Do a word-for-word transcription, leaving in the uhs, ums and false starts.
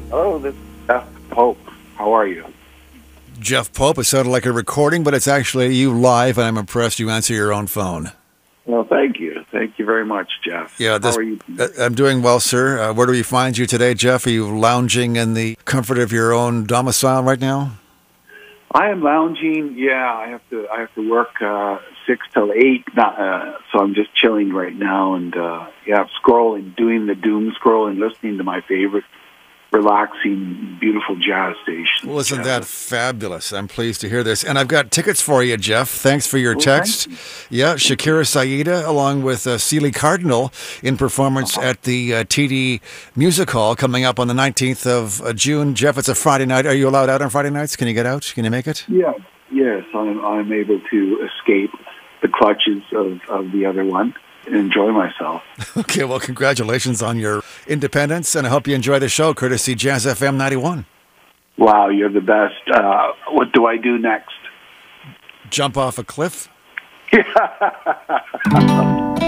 Hello, this is Jeff Pope. How are you? Jeff Pope, it sounded like a recording, but it's actually you live, and I'm impressed you answer your own phone. Well, thank you. Thank you very much, Jeff. Yeah, this, How are you? uh, I'm doing well, sir. Uh, where do we find you today, Jeff? Are you lounging in the comfort of your own domicile right now? I am lounging. Yeah, I have to. I have to work uh, six till eight. Not, uh, so I'm just chilling right now, and uh, yeah, scrolling, doing the doom scrolling, listening to my favorite relaxing, beautiful jazz station. Well, isn't that fabulous? I'm pleased to hear this. And I've got tickets for you, Jeff. Thanks for your Well, text. thank Yeah, Shakira Saida, along with uh, Seeley Cardinal, in performance Uh-huh. at the uh, T D Music Hall coming up on the nineteenth of uh, June. Jeff, it's a Friday night. Are you allowed out on Friday nights? Can you get out? Can you make it? Yeah, yes, I'm, I'm able to escape the clutches of, of the other one and enjoy myself. Okay, well, congratulations on your independence, and I hope you enjoy the show, courtesy Jazz F M ninety-one. Wow, you're the best. Uh, what do I do next? Jump off a cliff?